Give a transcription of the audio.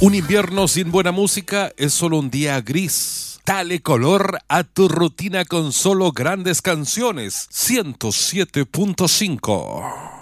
Un invierno sin buena música es solo un día gris. Dale color a tu rutina con solo grandes canciones. 107.5